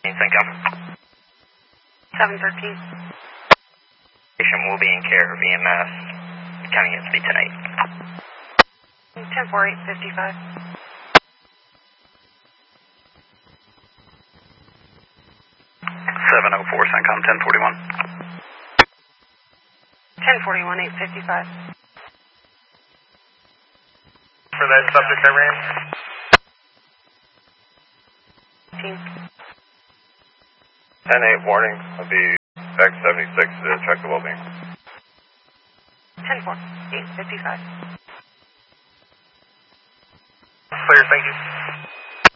Thank you. 713. Patient will be in care of EMS. County at speed tonight. 10-4-8-55. 704, CENTCOM 1041. 1041-855. For that subject I ran? 10. 10-8 warning. I'll be back 76 to check the well-being. 10-4-8-55. Clear, thank you.